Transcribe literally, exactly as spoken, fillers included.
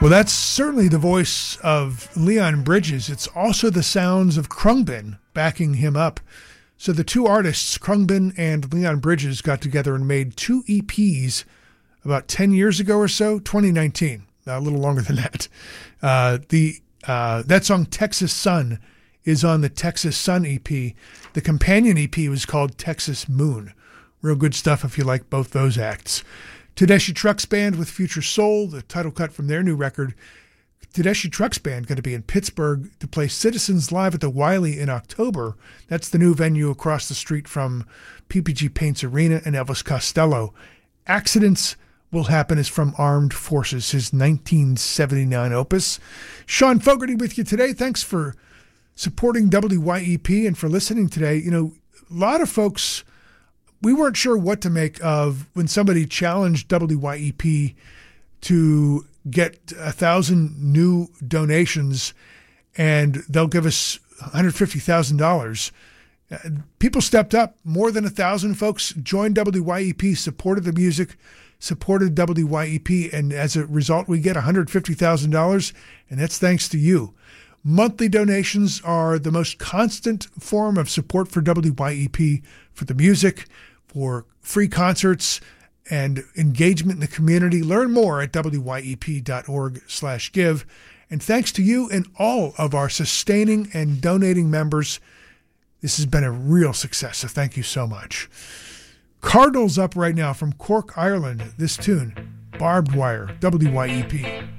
Well, that's certainly the voice of Leon Bridges. It's also the sounds of Khruangbin backing him up. So the two artists, Khruangbin and Leon Bridges, got together and made two E Ps about ten years ago or so, twenty nineteen, a little longer than that. Uh, the uh, that song, Texas Sun, is on the Texas Sun E P. The companion E P was called Texas Moon. Real good stuff if you like both those acts. Tedeschi Trucks Band with Future Soul, the title cut from their new record. Tedeschi Trucks Band going to be in Pittsburgh to play Citizens Live at the Wiley in October. That's the new venue across the street from P P G Paints Arena and Elvis Costello. Accidents Will Happen is from Armed Forces, his nineteen seventy-nine opus. Sean Fogarty with you today. Thanks for supporting W Y E P and for listening today. You know, a lot of folks, we weren't sure what to make of when somebody challenged W Y E P to get a thousand new donations and they'll give us one hundred fifty thousand dollars. People stepped up. More than a thousand folks joined W Y E P, supported the music, supported W Y E P, and as a result, we get one hundred fifty thousand dollars, and that's thanks to you. Monthly donations are the most constant form of support for W Y E P, for the music, for free concerts, and engagement in the community. Learn more at W Y E P dot org slash give. And thanks to you and all of our sustaining and donating members, this has been a real success, so thank you so much. Cardinals up right now from Cork, Ireland. This tune, Barbed Wire, W Y E P.